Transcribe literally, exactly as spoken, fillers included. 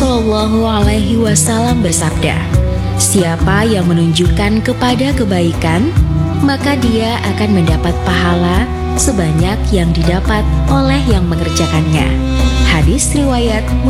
Shallallahu Alaihi Wasallam bersabda, siapa yang menunjukkan kepada kebaikan, maka dia akan mendapat pahala sebanyak yang didapat oleh yang mengerjakannya. Hadis riwayat